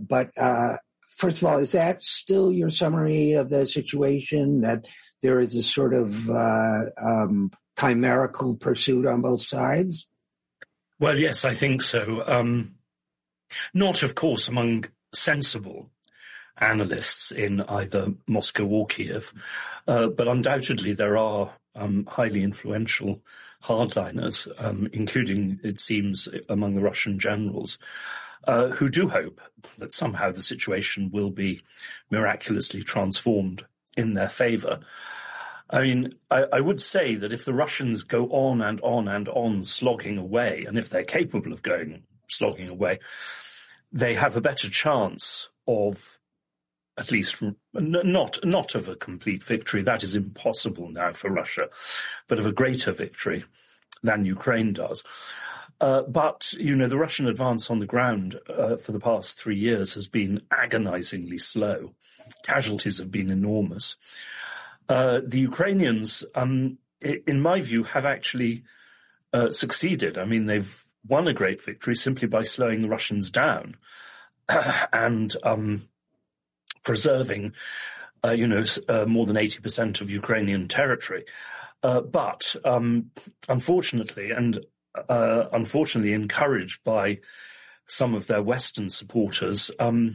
But first of all, is that still your summary of the situation, that there is a sort of chimerical pursuit on both sides? Well, yes, I think so. Not, of course, among sensible analysts in either Moscow or Kiev, but undoubtedly there are highly influential hardliners, including, it seems, among the Russian generals, who do hope that somehow the situation will be miraculously transformed in their favor. I mean, I would say that if the Russians go on and on and on slogging away, and if they're capable of slogging away, they have a better chance of, at least not of a complete victory. That is impossible now for Russia, but of a greater victory than Ukraine does. But, the Russian advance on the ground for the past 3 years has been agonizingly slow. Casualties have been enormous. The Ukrainians, in my view, have actually succeeded. I mean, they've won a great victory simply by slowing the Russians down and preserving, more than 80% of Ukrainian territory. But unfortunately encouraged by some of their Western supporters,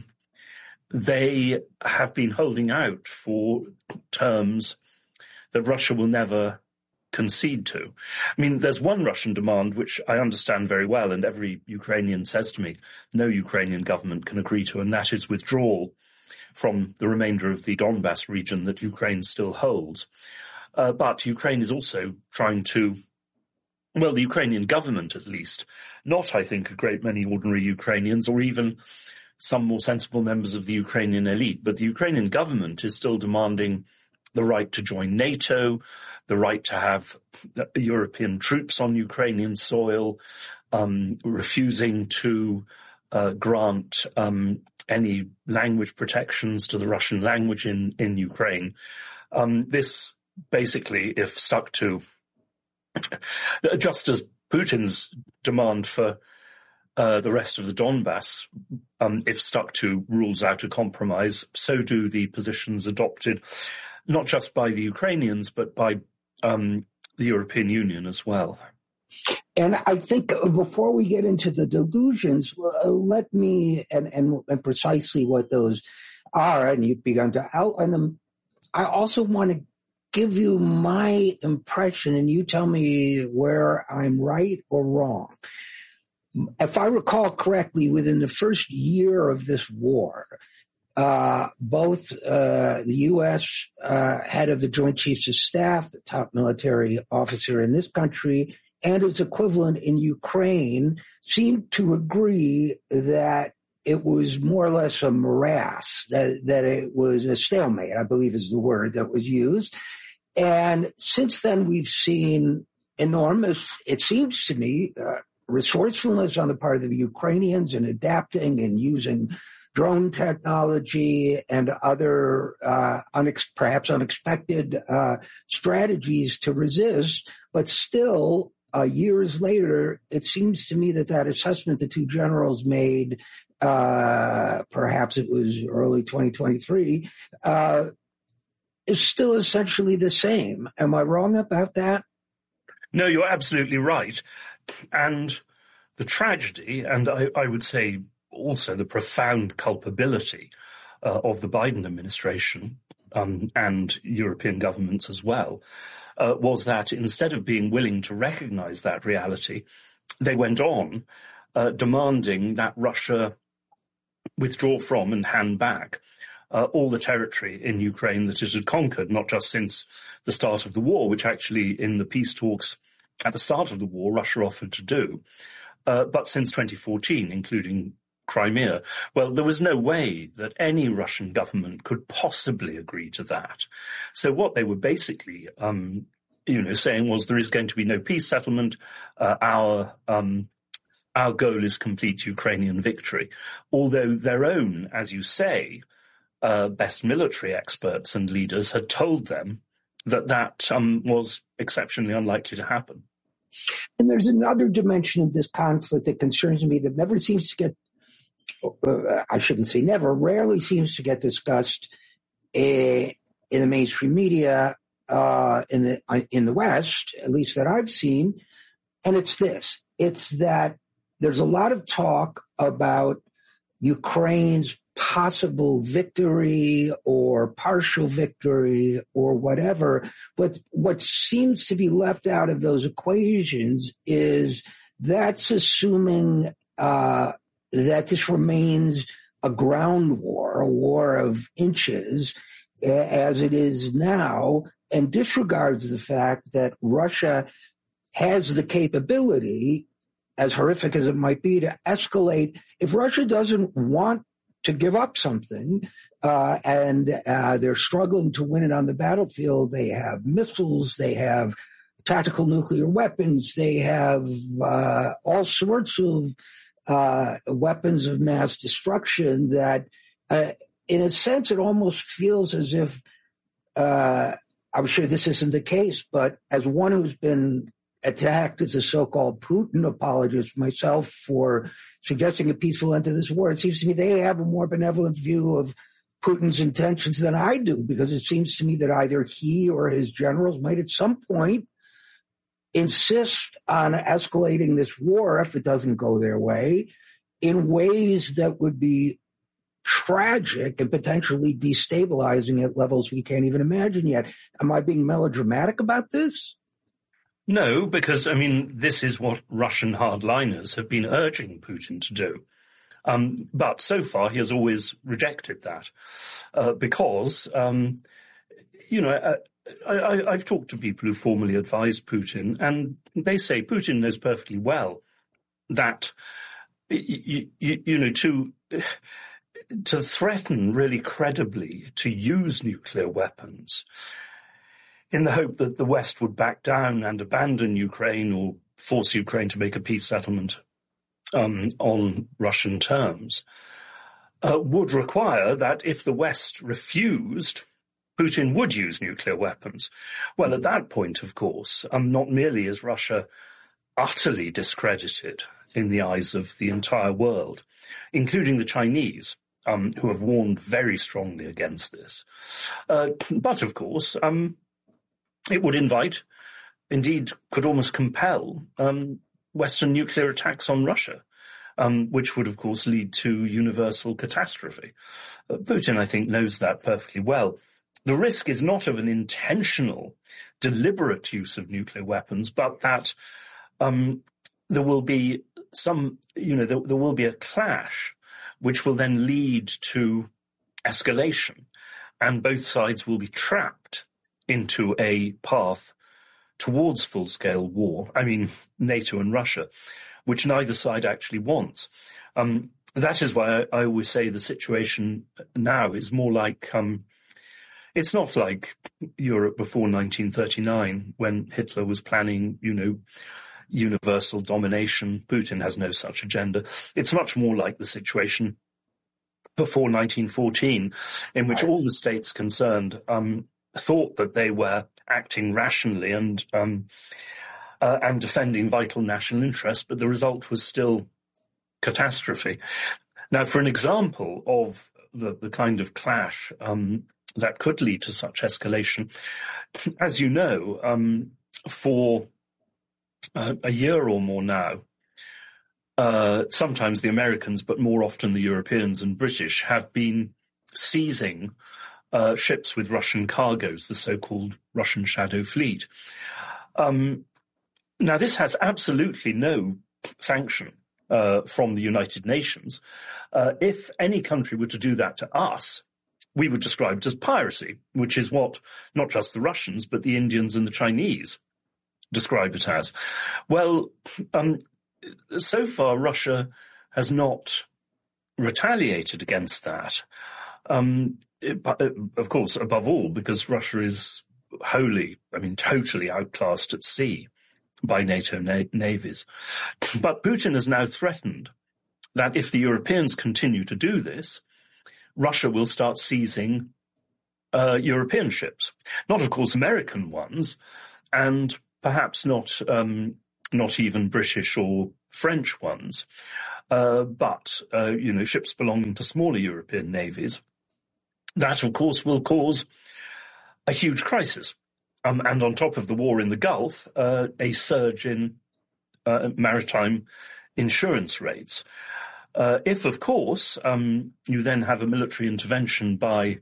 they have been holding out for terms that Russia will never concede to. I mean, there's one Russian demand which I understand very well, and every Ukrainian says to me, no Ukrainian government can agree to, and that is withdrawal from the remainder of the Donbas region that Ukraine still holds. But Ukraine is also trying to, well, the Ukrainian government at least, not, I think, a great many ordinary Ukrainians or even some more sensible members of the Ukrainian elite, but the Ukrainian government is still demanding the right to join NATO, the right to have European troops on Ukrainian soil, refusing to grant any language protections to the Russian language in Ukraine. This basically, if stuck to, just as Putin's demand for the rest of the Donbass, if stuck to, rules out a compromise, so do the positions adopted not just by the Ukrainians, but by the European Union as well. And I think before we get into the delusions, let me, and precisely what those are, and you've begun to outline them, I also want to give you my impression, and you tell me where I'm right or wrong. If I recall correctly, within the first year of this war, both the U.S. Head of the Joint Chiefs of Staff, the top military officer in this country, and its equivalent in Ukraine seemed to agree that it was more or less a morass, that it was a stalemate, I believe is the word that was used. And since then, we've seen enormous, it seems to me, resourcefulness on the part of the Ukrainians in adapting and using drone technology and other perhaps unexpected strategies to resist. But still, years later, it seems to me that assessment the two generals made, perhaps it was early 2023, is still essentially the same. Am I wrong about that? No, you're absolutely right. And the tragedy, and I would say also the profound culpability of the Biden administration and European governments as well, was that instead of being willing to recognize that reality, they went on demanding that Russia withdraw from and hand back all the territory in Ukraine that it had conquered, not just since the start of the war, which actually in the peace talks at the start of the war, Russia offered to do, but since 2014, including Crimea. Well, there was no way that any Russian government could possibly agree to that. So what they were basically, saying was there is going to be no peace settlement. Our goal is complete Ukrainian victory. Although their own, as you say, best military experts and leaders had told them that was exceptionally unlikely to happen. And there's another dimension of this conflict that concerns me that never seems to get I shouldn't say never, rarely seems to get discussed in the mainstream media in the West, at least that I've seen. And it's this. It's that there's a lot of talk about Ukraine's possible victory or partial victory or whatever. But what seems to be left out of those equations is that's assuming that this remains a ground war, a war of inches, as it is now, and disregards the fact that Russia has the capability, as horrific as it might be, to escalate. If Russia doesn't want to give up something, and they're struggling to win it on the battlefield, they have missiles, they have tactical nuclear weapons, they have all sorts of weapons of mass destruction that, in a sense, it almost feels as if, I'm sure this isn't the case, but as one who's been attacked as a so-called Putin apologist myself for suggesting a peaceful end to this war, it seems to me they have a more benevolent view of Putin's intentions than I do, because it seems to me that either he or his generals might at some point insist on escalating this war, if it doesn't go their way, in ways that would be tragic and potentially destabilizing at levels we can't even imagine yet. Am I being melodramatic about this? No, because, I mean, this is what Russian hardliners have been urging Putin to do. But so far he has always rejected that because, I've talked to people who formally advise Putin, and they say Putin knows perfectly well that, to threaten really credibly to use nuclear weapons in the hope that the West would back down and abandon Ukraine or force Ukraine to make a peace settlement on Russian terms, would require that if the West refused, Putin would use nuclear weapons. Well, at that point, of course, not merely is Russia utterly discredited in the eyes of the entire world, including the Chinese, who have warned very strongly against this. But, of course, it would invite, indeed could almost compel, Western nuclear attacks on Russia, which would, of course, lead to universal catastrophe. Putin, I think, knows that perfectly well. The risk is not of an intentional, deliberate use of nuclear weapons, but that there will be there will be a clash, which will then lead to escalation, and both sides will be trapped into a path towards full-scale war. I mean, NATO and Russia, which neither side actually wants. That is why I always say the situation now is more like, it's not like Europe before 1939 when Hitler was planning, universal domination. Putin has no such agenda. It's much more like the situation before 1914, in which all the states concerned thought that they were acting rationally and defending vital national interests, but the result was still catastrophe. Now, for an example of the kind of clash that could lead to such escalation, as you know, for a year or more now, sometimes the Americans, but more often the Europeans and British, have been seizing ships with Russian cargoes, the so-called Russian Shadow Fleet. Now, this has absolutely no sanction from the United Nations. If any country were to do that to us, we would describe it as piracy, which is what not just the Russians, but the Indians and the Chinese describe it as. Well, so far Russia has not retaliated against that. Of course, above all, because Russia is totally outclassed at sea by NATO navies. But Putin has now threatened that if the Europeans continue to do this, Russia will start seizing European ships. Not, of course, American ones, and perhaps not even British or French ones. but ships belonging to smaller European navies. That, of course, will cause a huge crisis. And on top of the war in the Gulf, a surge in maritime insurance rates. If, of course, you then have a military intervention by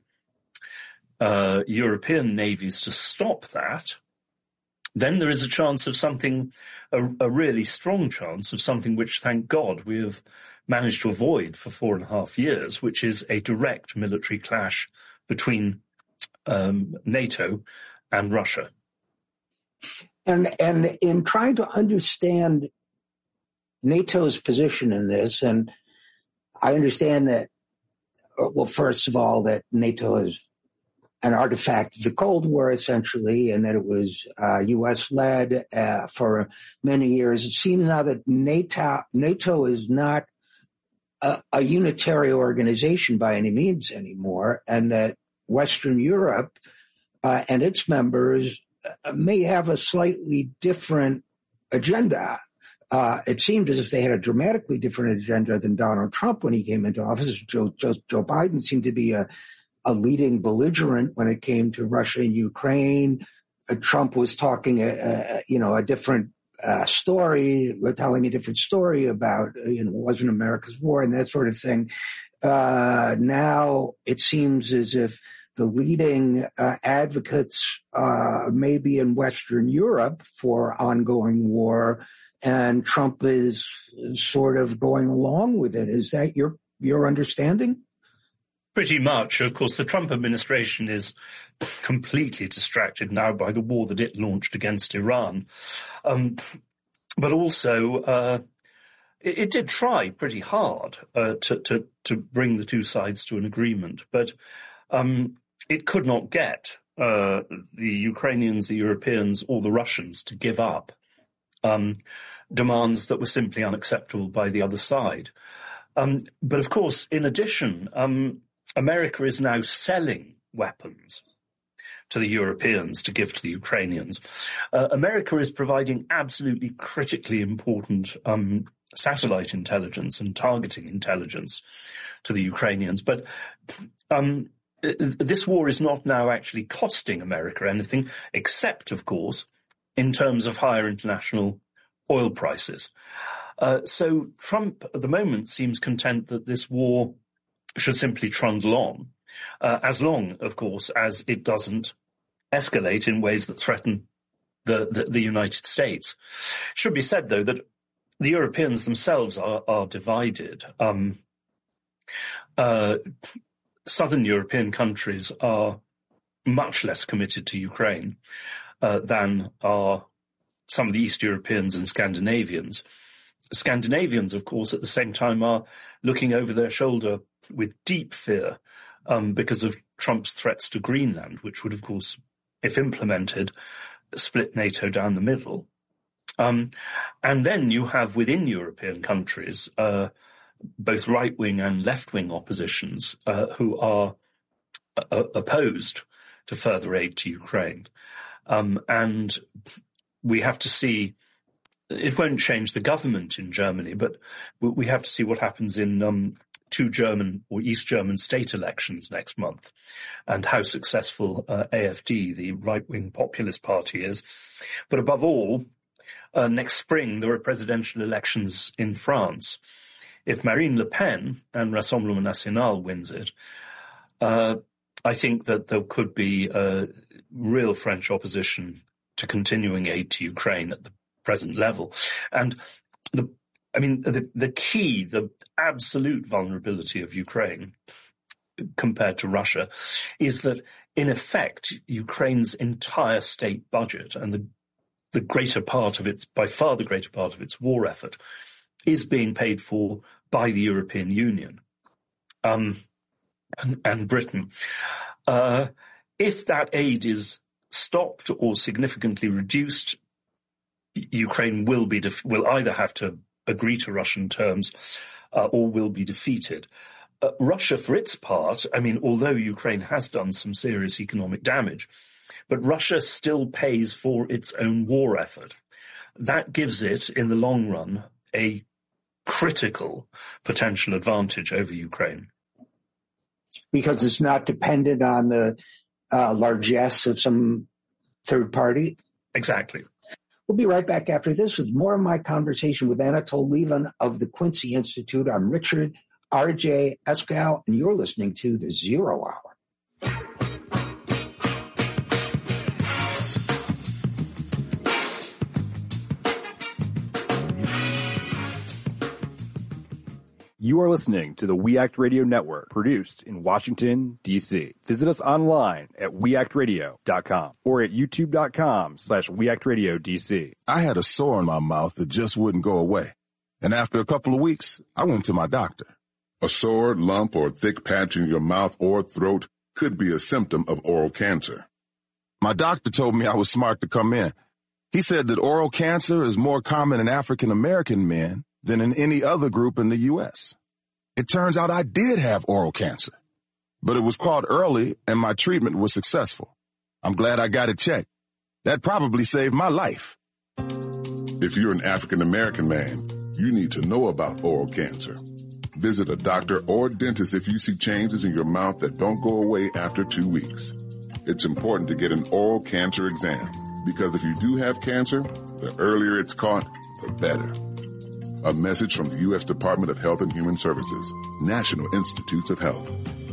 European navies to stop that, then there is a chance of something, a really strong chance of something which, thank God, we have managed to avoid for 4.5 years, which is a direct military clash between NATO and Russia. And in trying to understand NATO's position in this, and I understand that, well, first of all, that NATO is an artifact of the Cold War, essentially, and that it was U.S.-led for many years. It seems now that NATO is not a unitary organization by any means anymore, and that Western Europe and its members may have a slightly different agenda. It seemed as if they had a dramatically different agenda than Donald Trump when he came into office. Joe Biden seemed to be a leading belligerent when it came to Russia and Ukraine. Trump was talking a different story, telling a different story about, it wasn't America's war and that sort of thing. Now it seems as if the leading advocates maybe in Western Europe for ongoing war, and Trump is sort of going along with it. Is that your understanding? Pretty much. Of course, the Trump administration is completely distracted now by the war that it launched against Iran. But also, it did try pretty hard to bring the two sides to an agreement. But it could not get the Ukrainians, the Europeans, or the Russians to give up demands that were simply unacceptable by the other side. But of course, in addition, America is now selling weapons to the Europeans to give to the Ukrainians. America is providing absolutely critically important satellite intelligence and targeting intelligence to the Ukrainians. But this war is not now actually costing America anything, except, of course, in terms of higher international oil prices. So Trump, at the moment, seems content that this war should simply trundle on, as long, of course, as it doesn't escalate in ways that threaten the United States. It should be said, though, that the Europeans themselves are divided. Southern European countries are much less committed to Ukraine than are some of the East Europeans and Scandinavians. Scandinavians, of course, at the same time are looking over their shoulder with deep fear because of Trump's threats to Greenland, which would, of course, if implemented, split NATO down the middle. And then you have within European countries both right-wing and left-wing oppositions who are opposed to further aid to Ukraine. And we have to see, it won't change the government in Germany, but we have to see what happens in 2 German or East German state elections next month and how successful AfD, the right-wing populist party, is. But above all, next spring there are presidential elections in France. If Marine Le Pen and Rassemblement National wins it, I think that there could be a real French opposition to continuing aid to Ukraine at the present level. And the key, the absolute vulnerability of Ukraine compared to Russia is that, in effect, Ukraine's entire state budget and the greater part of its, by far the greater part of its war effort, is being paid for by the European Union and Britain. If that aid is stopped or significantly reduced, Ukraine will either have to agree to Russian terms or will be defeated. Russia, for its part, although Ukraine has done some serious economic damage, but Russia still pays for its own war effort. That gives it, in the long run, a critical potential advantage over Ukraine. Because it's not dependent on the largesse of some third party? Exactly. We'll be right back after this with more of my conversation with Anatol Lieven of the Quincy Institute. I'm Richard R.J. Eskow, and you're listening to The Zero Hour. You are listening to the We Act Radio Network, produced in Washington, D.C. Visit us online at weactradio.com or at youtube.com/weactradiodc. I had a sore in my mouth that just wouldn't go away. And after a couple of weeks, I went to my doctor. A sore, lump, or thick patch in your mouth or throat could be a symptom of oral cancer. My doctor told me I was smart to come in. He said that oral cancer is more common in African American men than in any other group in the U.S. It turns out I did have oral cancer, but it was caught early and my treatment was successful. I'm glad I got it checked. That probably saved my life. If you're an African American man, you need to know about oral cancer. Visit a doctor or dentist if you see changes in your mouth that don't go away after 2 weeks. It's important to get an oral cancer exam because if you do have cancer, the earlier it's caught, the better. A message from the U.S. Department of Health and Human Services, National Institutes of Health.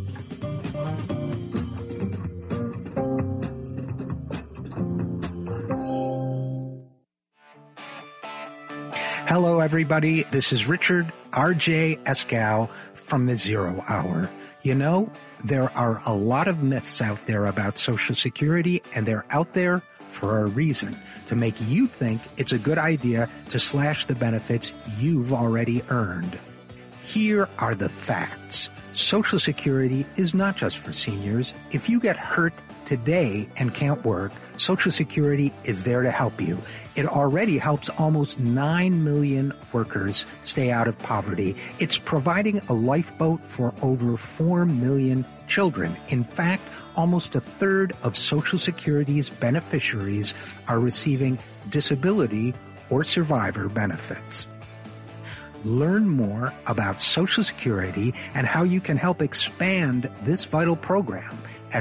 Hello, everybody. This is Richard R.J. Eskow from The Zero Hour. You know, there are a lot of myths out there about Social Security, and they're out there for a reason, to make you think it's a good idea to slash the benefits you've already earned. Here are the facts. Social Security is not just for seniors. If you get hurt today and can't work, Social Security is there to help you. It already helps almost 9 million workers stay out of poverty. It's providing a lifeboat for over 4 million children. In fact, almost a third of Social Security's beneficiaries are receiving disability or survivor benefits. Learn more about Social Security and how you can help expand this vital program at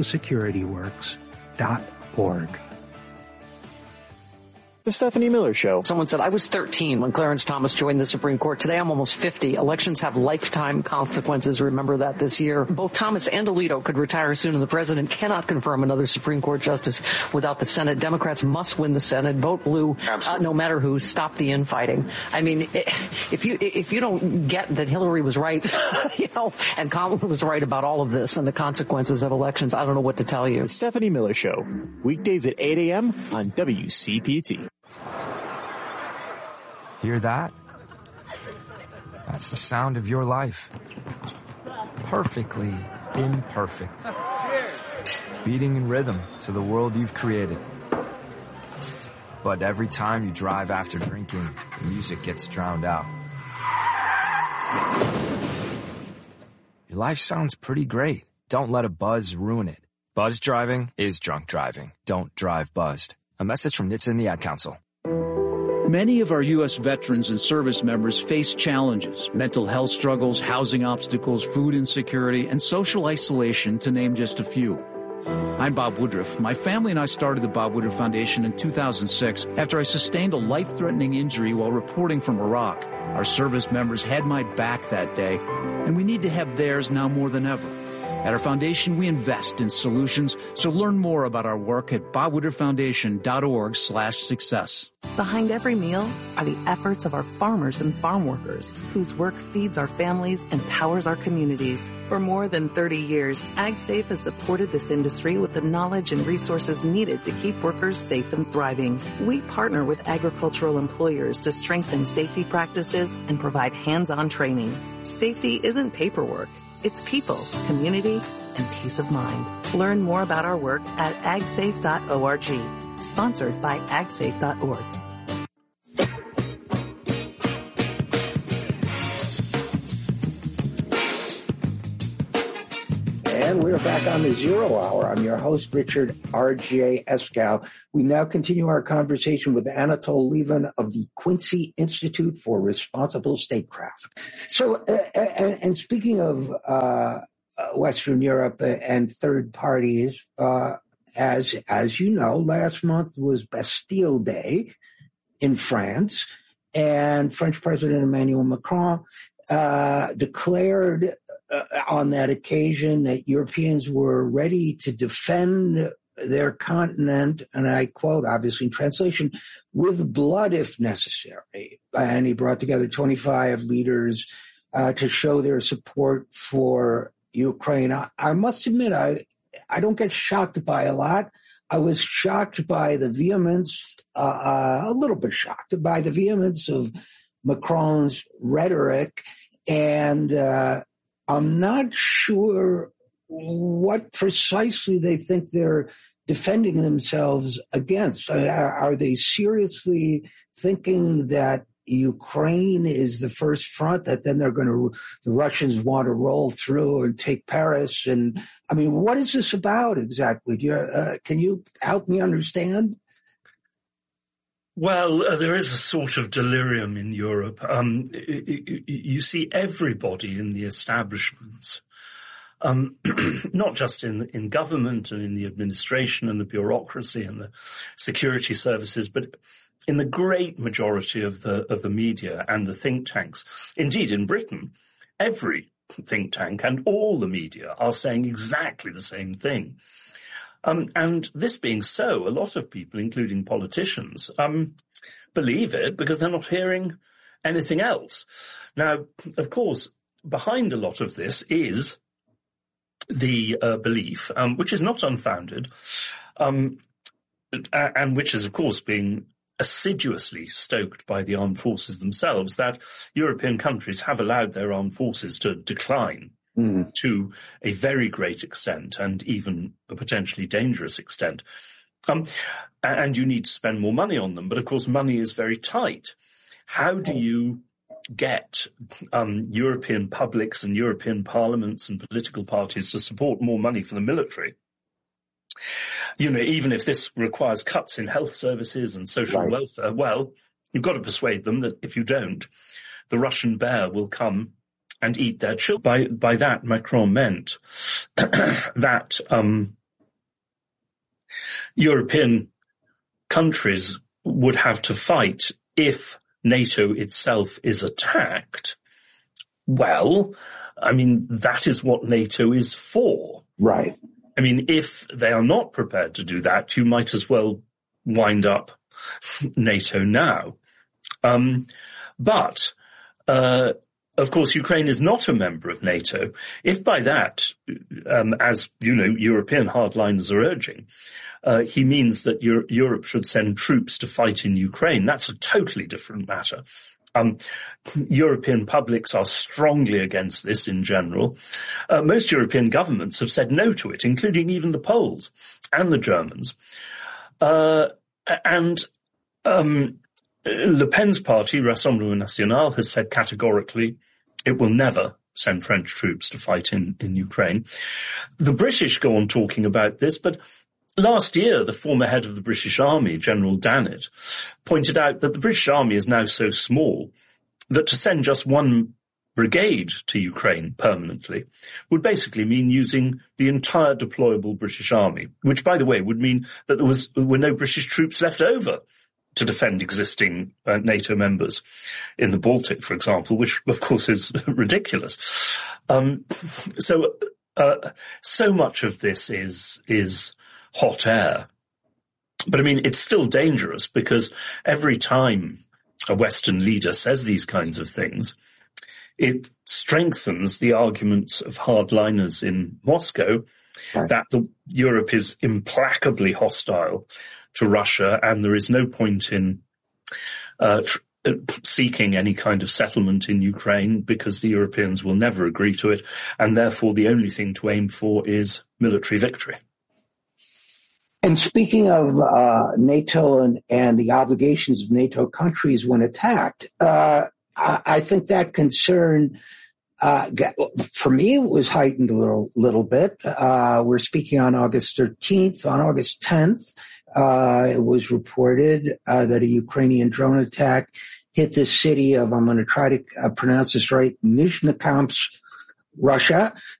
socialsecurityworks.org. The Stephanie Miller Show. Someone said, I was 13 when Clarence Thomas joined the Supreme Court. Today I'm almost 50. Elections have lifetime consequences. Remember that this year. Both Thomas and Alito could retire soon, and the president cannot confirm another Supreme Court justice without the Senate. Democrats must win the Senate. Vote blue, no matter who. Stop the infighting. I mean, if you don't get that Hillary was right, and Kamala was right about all of this and the consequences of elections, I don't know what to tell you. The Stephanie Miller Show. Weekdays at 8 a.m. on WCPT. Hear that? That's the sound of your life. Perfectly imperfect. Beating in rhythm to the world you've created. But every time you drive after drinking, the music gets drowned out. Your life sounds pretty great. Don't let a buzz ruin it. Buzz driving is drunk driving. Don't drive buzzed. A message from NHTSA and the Ad Council. Many of our U.S. veterans and service members face challenges, mental health struggles, housing obstacles, food insecurity, and social isolation, to name just a few. I'm Bob Woodruff. My family and I started the Bob Woodruff Foundation in 2006 after I sustained a life-threatening injury while reporting from Iraq. Our service members had my back that day, and we need to have theirs now more than ever. At our foundation, we invest in solutions, so learn more about our work at bobwoodrufffoundation.org/success. Behind every meal are the efforts of our farmers and farm workers, whose work feeds our families and powers our communities. For more than 30 years, AgSafe has supported this industry with the knowledge and resources needed to keep workers safe and thriving. We partner with agricultural employers to strengthen safety practices and provide hands-on training. Safety isn't paperwork. It's people, community, and peace of mind. Learn more about our work at agsafe.org. Sponsored by agsafe.org. And we're back on the Zero Hour. I'm your host, Richard R.J. Eskow. We now continue our conversation with Anatol Lieven of the Quincy Institute for Responsible Statecraft. So, and speaking of Western Europe and third parties, as you know, last month was Bastille Day in France, and French President Emmanuel Macron declared on that occasion that Europeans were ready to defend their continent, and I quote, obviously in translation, with blood if necessary. And he brought together 25 leaders to show their support for Ukraine. I must admit, I don't get shocked by a lot. I was shocked by the vehemence, a little bit shocked by the vehemence of Macron's rhetoric, and I'm not sure what precisely they think they're defending themselves against. Are they seriously thinking that Ukraine is the first front, that then the Russians want to roll through and take Paris? And I mean, what is this about exactly? Can you help me understand? Well, there is a sort of delirium in Europe. You see everybody in the establishments, not just in government and in the administration and the bureaucracy and the security services, but in the great majority of the media and the think tanks. Indeed, in Britain, every think tank and all the media are saying exactly the same thing. And this being so, a lot of people, including politicians, believe it because they're not hearing anything else. Now, of course, behind a lot of this is the belief, which is not unfounded, and which is, of course, being assiduously stoked by the armed forces themselves, that European countries have allowed their armed forces to decline to a very great extent and even a potentially dangerous extent. And you need to spend more money on them. But, of course, money is very tight. How do you get European publics and European parliaments and political parties to support more money for the military? You know, even if this requires cuts in health services and social welfare, well, you've got to persuade them that if you don't, the Russian bear will come and eat their children. By that, Macron meant that European countries would have to fight if NATO itself is attacked. Well, I mean, that is what NATO is for. Right. I mean, if they are not prepared to do that, you might as well wind up NATO now. But of course, Ukraine is not a member of NATO. If by that, as you know, European hardliners are urging, he means that Europe should send troops to fight in Ukraine, that's a totally different matter. European publics are strongly against this in general. Most European governments have said no to it, including even the Poles and the Germans. And Le Pen's party, Rassemblement National, has said categorically it will never send French troops to fight in Ukraine. The British go on talking about this, but last year, the former head of the British Army, General Dannett, pointed out that the British Army is now so small that to send just one brigade to Ukraine permanently would basically mean using the entire deployable British Army, which, by the way, would mean that there were no British troops left over to defend existing NATO members in the Baltic, for example, which, of course, is ridiculous. So much of this is hot air. But, I mean, it's still dangerous because every time a Western leader says these kinds of things, it strengthens the arguments of hardliners in Moscow that Europe is implacably hostile to Russia and there is no point in seeking any kind of settlement in Ukraine because the Europeans will never agree to it, and therefore the only thing to aim for is military victory. And speaking of NATO and the obligations of NATO countries when attacked, I think that concern For me, it was heightened a little bit. We're speaking on August 13th. On August 10th, it was reported that a Ukrainian drone attack hit the city of, I'm going to try to pronounce this right, Nizhnekamsk, Russia.